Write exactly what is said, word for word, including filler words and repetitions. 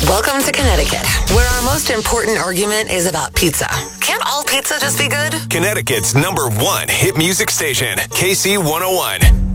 Welcome to Connecticut, where our most important argument is about pizza. Can't all pizza just be good? Connecticut's number one hit music station, K C one oh one.